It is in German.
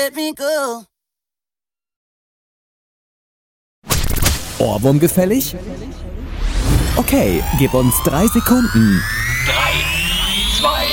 let me go. Ohrwurm gefällig? Okay, gib uns 3 Sekunden. 3, 2,